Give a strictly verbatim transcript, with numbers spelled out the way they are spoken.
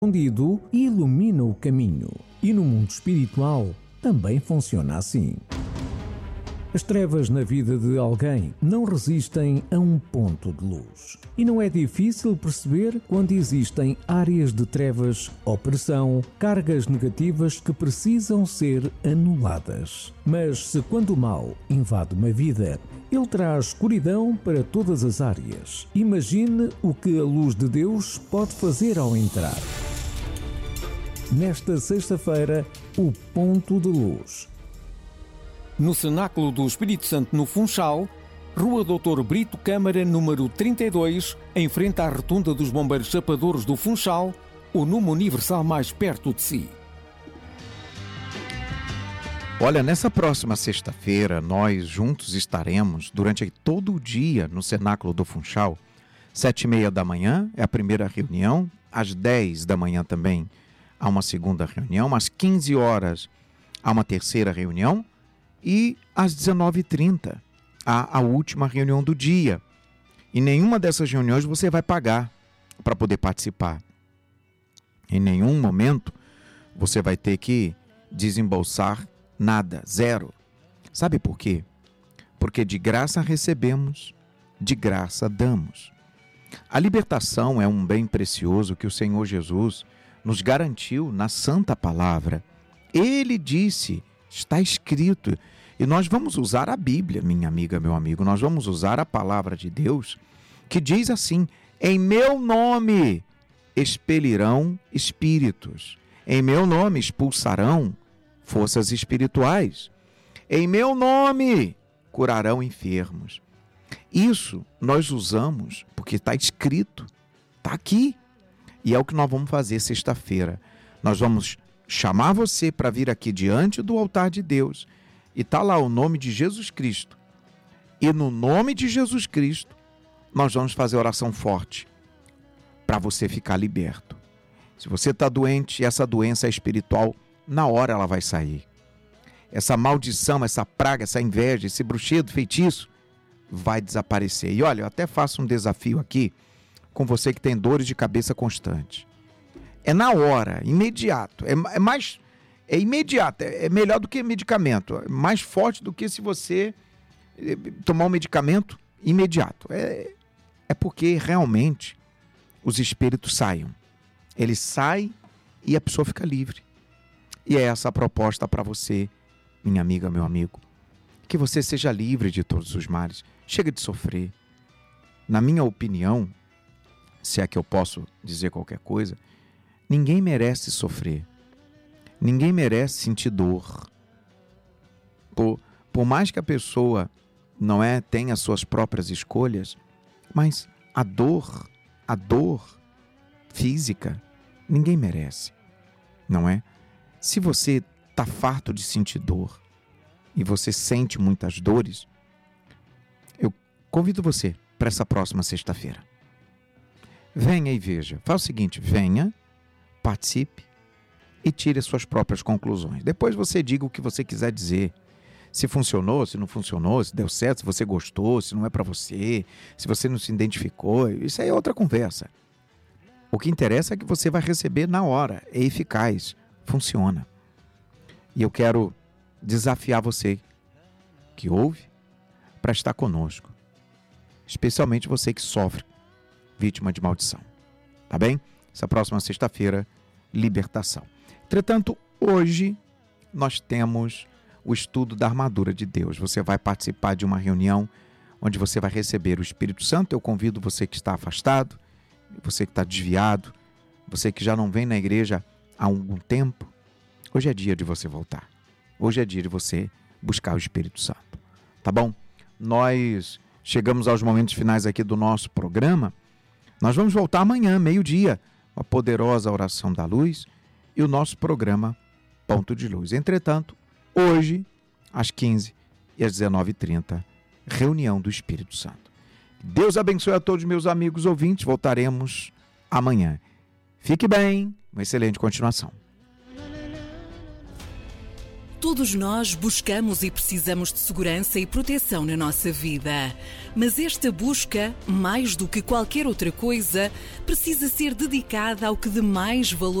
escondido e ilumina o caminho. E no mundo espiritual também funciona assim. As trevas na vida de alguém não resistem a um ponto de luz. E não é difícil perceber quando existem áreas de trevas, opressão, cargas negativas que precisam ser anuladas. Mas se quando o mal invade uma vida, ele traz escuridão para todas as áreas. Imagine o que a luz de Deus pode fazer ao entrar. Nesta sexta-feira, o ponto de luz. No Cenáculo do Espírito Santo, no Funchal, Rua doutor Brito Câmara, número trinta e dois, em frente à Rotunda dos Bombeiros Chapadores do Funchal, o Numo Universal mais perto de si. Olha, nessa próxima sexta-feira, nós juntos estaremos durante todo o dia no Cenáculo do Funchal. Sete e meia da manhã é a primeira reunião, às dez da manhã também há uma segunda reunião, às quinze horas há uma terceira reunião e às dezenove e trinta há a última reunião do dia. E nenhuma dessas reuniões você vai pagar para poder participar. Em nenhum momento você vai ter que desembolsar nada, zero. Sabe por quê? Porque de graça recebemos, de graça damos. A libertação é um bem precioso que o Senhor Jesus nos garantiu na Santa Palavra. Ele disse, está escrito, e nós vamos usar a Bíblia, minha amiga, meu amigo, nós vamos usar a Palavra de Deus, que diz assim, em meu nome expelirão espíritos, em meu nome expulsarão forças espirituais, em meu nome curarão enfermos. Isso nós usamos porque está escrito, está aqui. E é o que nós vamos fazer sexta-feira. Nós vamos chamar você para vir aqui diante do altar de Deus. E está lá o nome de Jesus Cristo. E no nome de Jesus Cristo, nós vamos fazer oração forte para você ficar liberto. Se você está doente e essa doença é espiritual, na hora ela vai sair. Essa maldição, essa praga, essa inveja, esse bruxedo, feitiço, vai desaparecer. E olha, eu até faço um desafio aqui com você que tem dores de cabeça constante. É na hora, imediato. É, é mais... É imediato, é melhor do que medicamento. É mais forte do que se você tomar um medicamento imediato. É, é porque realmente os espíritos saem. Ele sai e a pessoa fica livre. E é essa a proposta para você, minha amiga, meu amigo. Que você seja livre de todos os males. Chega de sofrer. Na minha opinião, se é que eu posso dizer qualquer coisa, ninguém merece sofrer. Ninguém merece sentir dor. Por, por mais que a pessoa não é, tenha suas próprias escolhas, mas a dor, a dor física, ninguém merece, não é? Se você está farto de sentir dor e você sente muitas dores, eu convido você para essa próxima sexta-feira. Venha e veja. Faça o seguinte, venha, participe e tire as suas próprias conclusões. Depois você diga o que você quiser dizer. Se funcionou, se não funcionou, se deu certo, se você gostou, se não é para você, se você não se identificou. Isso aí é outra conversa. O que interessa é que você vai receber na hora. É eficaz. Funciona. E eu quero desafiar você que ouve para estar conosco. Especialmente você que sofre vítima de maldição. Tá bem? Essa próxima sexta-feira, libertação. Entretanto, hoje nós temos o estudo da armadura de Deus. Você vai participar de uma reunião onde você vai receber o Espírito Santo. Eu convido você que está afastado, você que está desviado, você que já não vem na igreja há algum tempo. Hoje é dia de você voltar. Hoje é dia de você buscar o Espírito Santo. Tá bom? Nós chegamos aos momentos finais aqui do nosso programa. Nós vamos voltar amanhã, meio-dia, a poderosa oração da luz e o nosso programa Ponto de Luz. Entretanto, hoje, às quinze e às dezenove e trinta, reunião do Espírito Santo. Deus abençoe a todos meus amigos ouvintes. Voltaremos amanhã. Fique bem, uma excelente continuação. Todos nós buscamos e precisamos de segurança e proteção na nossa vida. Mas esta busca, mais do que qualquer outra coisa, precisa ser dedicada ao que de mais valor